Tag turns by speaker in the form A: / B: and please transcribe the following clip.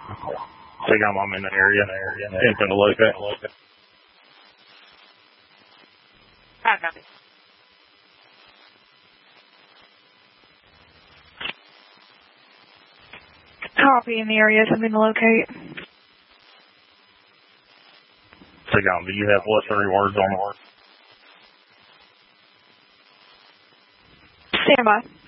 A: Think I'm in the area. Ain't gonna locate.
B: I got it. Copy in the area, something to locate.
A: Think do you have what 3 words on the word?
B: Stand by.